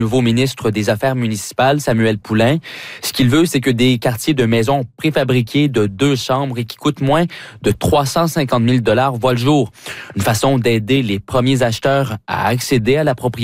Nouveau ministre des Affaires municipales, Samuel Poulin. Ce qu'il veut, c'est que des quartiers de maisons préfabriquées de 2 chambres et qui coûtent moins de 350 000 $ voient le jour. Une façon d'aider les premiers acheteurs à accéder à la propriété